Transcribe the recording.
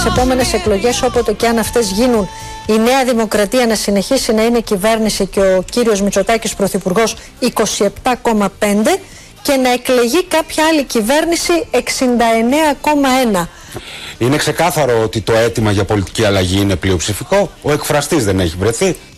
τις επόμενες εκλογές, όποτε και αν αυτές γίνουν, η Νέα Δημοκρατία να συνεχίσει να είναι κυβέρνηση και ο κύριος Μητσοτάκης πρωθυπουργός 27,5% και να εκλεγεί κάποια άλλη κυβέρνηση 69,1%. Είναι ξεκάθαρο ότι το αίτημα για πολιτική αλλαγή είναι πλειοψηφικό. Ο εκφραστής δεν έχει βρεθεί.